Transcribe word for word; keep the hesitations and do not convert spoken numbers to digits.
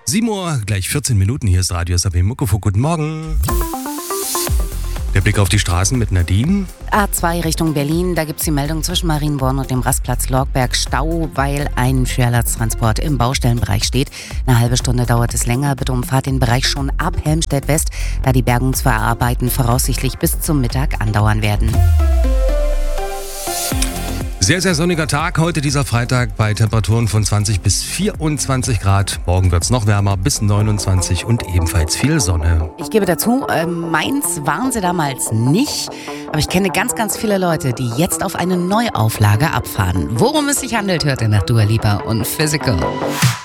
sieben Uhr, gleich vierzehn Minuten. Hier ist Radio S A B Muckefuck. Guten Morgen. Der Blick auf die Straßen mit Nadine. A zwei Richtung Berlin, da gibt es die Meldung zwischen Marienborn und dem Rastplatz Lorgberg Stau, weil ein Schwerlasttransport im Baustellenbereich steht. Eine halbe Stunde dauert es länger. Bitte umfahrt den Bereich schon ab Helmstedt West, da die Bergungsarbeiten voraussichtlich bis zum Mittag andauern werden. Sehr, sehr sonniger Tag heute, dieser Freitag, bei Temperaturen von zwanzig bis vierundzwanzig Grad. Morgen wird es noch wärmer, bis neunundzwanzig und ebenfalls viel Sonne. Ich gebe dazu, äh, Mainz waren sie damals nicht, aber ich kenne ganz, ganz viele Leute, die jetzt auf eine Neuauflage abfahren. Worum es sich handelt, hört ihr nach Dua Lipa und Physical.